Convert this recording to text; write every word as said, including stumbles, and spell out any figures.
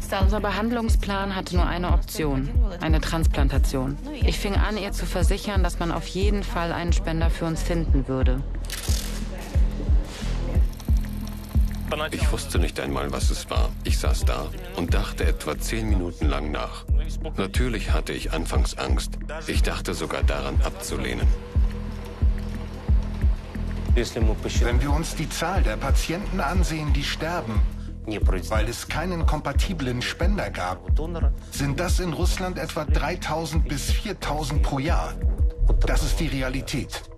Unser Behandlungsplan hatte nur eine Option, eine Transplantation. Ich fing an, ihr zu versichern, dass man auf jeden Fall einen Spender für uns finden würde. Ich wusste nicht einmal, was es war. Ich saß da und dachte etwa zehn Minuten lang nach. Natürlich hatte ich anfangs Angst. Ich dachte sogar daran abzulehnen. Wenn wir uns die Zahl der Patienten ansehen, die sterben, weil es keinen kompatiblen Spender gab, sind das in Russland etwa dreitausend bis viertausend pro Jahr. Das ist die Realität.